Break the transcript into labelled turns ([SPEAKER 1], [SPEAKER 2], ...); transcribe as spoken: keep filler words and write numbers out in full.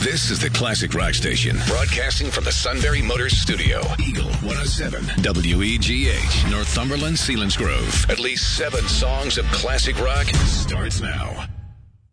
[SPEAKER 1] This is the Classic Rock Station, broadcasting from the Sunbury Motors Studio. Eagle one oh seven, W E G H, Northumberland, Selinsgrove. At least seven songs of classic rock starts now.